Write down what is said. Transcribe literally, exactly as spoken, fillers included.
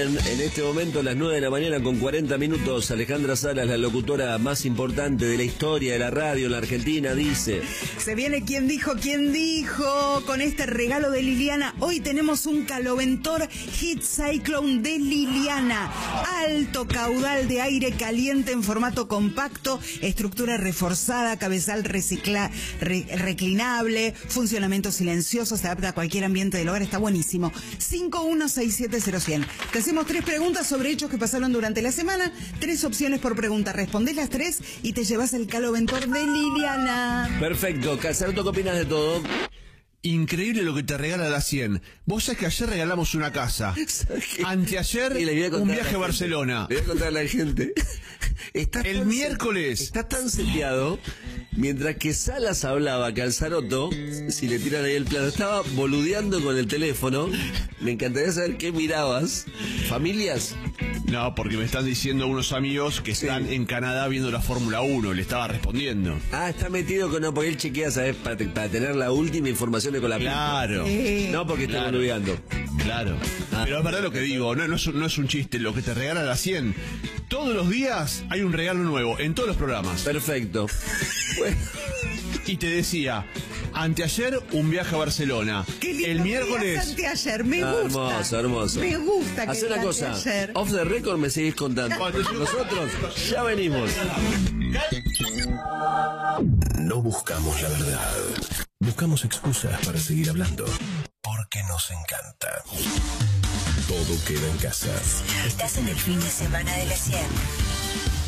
Bien, en este momento las nueve de la mañana con cuarenta minutos, Alejandra Salas, la locutora más importante de la historia de la radio en la Argentina, dice: se viene ¿Quién dijo? ¿Quién dijo? Con este regalo de Liliana. Hoy tenemos un Caloventor Heat Cyclone de Liliana. Alto caudal de aire caliente en formato compacto, estructura reforzada, cabezal recicla, re, reclinable, funcionamiento silencioso, se adapta a cualquier ambiente del hogar, está buenísimo. cinco uno seis siete cero cien. Te hacemos tres preguntas sobre hechos que pasaron durante la semana, tres opciones por pregunta, respondés las tres y te llevas el Caloventor de Liliana. Perfecto. Casaroto, ¿qué opinas de todo? Increíble lo que te regala la cien. Vos sabés que ayer regalamos una casa. Anteayer un viaje a Barcelona. Le voy a contar a la gente. Está el miércoles. Está tan seteado. Mientras que Salas hablaba, Calzaroto, si le tiran ahí el plano, estaba boludeando con el teléfono. Me encantaría saber qué mirabas. ¿Familias? No, porque me están diciendo unos amigos que están sí. en Canadá viendo la Fórmula uno. Le estaba respondiendo. Ah, está metido con... No, porque él chequea, ¿sabes? Para, para tener la última información de con la Claro. Sí. No, porque está claro. boludeando. Claro. Ah. Pero es verdad lo que digo. No, no, es, no es un chiste. Lo que te regala la cien. Todos los días hay un regalo nuevo en todos los programas. Perfecto. Bueno. Y te decía, anteayer un viaje a Barcelona. Qué lindo. El miércoles. Anteayer, me ah, gusta. Hermoso, hermoso. Me gusta que Haz una cosa. Anteayer. Off the record me seguís contando. Nosotros ya venimos. No buscamos la verdad. Buscamos excusas para seguir hablando. Porque nos encanta. Todo queda en casa. Estás en el fin de semana de la cien.